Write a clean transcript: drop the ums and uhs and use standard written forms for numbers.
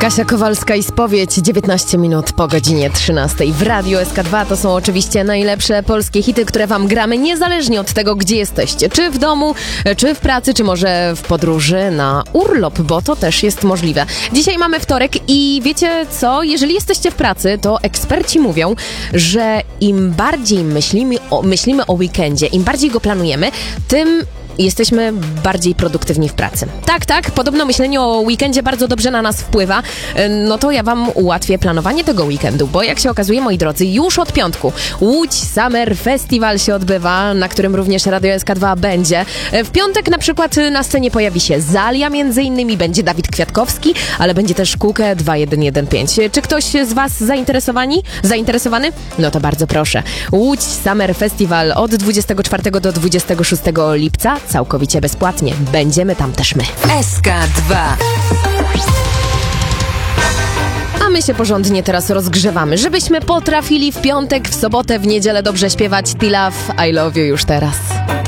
Kasia Kowalska i Spowiedź, 19 minut po godzinie 13 w Radiu SK2. To są oczywiście najlepsze polskie hity, które wam gramy niezależnie od tego, gdzie jesteście. Czy w domu, czy w pracy, czy może w podróży na urlop, bo to też jest możliwe. Dzisiaj mamy wtorek i wiecie co? Jeżeli jesteście w pracy, to eksperci mówią, że im bardziej myślimy o weekendzie, im bardziej go planujemy, tym jesteśmy bardziej produktywni w pracy. Tak, podobno myślenie o weekendzie bardzo dobrze na nas wpływa. No to ja wam ułatwię planowanie tego weekendu, bo jak się okazuje, moi drodzy, już od piątku Łódź Summer Festival się odbywa, na którym również Radio SK2 będzie. W piątek na przykład na scenie pojawi się Zalia, między innymi będzie Dawid Kwiatkowski, ale będzie też Kukę 2115. Czy ktoś z was zainteresowany? No to bardzo proszę. Łódź Summer Festival od 24 do 26 lipca. Całkowicie bezpłatnie. Będziemy tam też my. SK2. A my się porządnie teraz rozgrzewamy, żebyśmy potrafili w piątek, w sobotę, w niedzielę dobrze śpiewać T-Love, I Love You już teraz.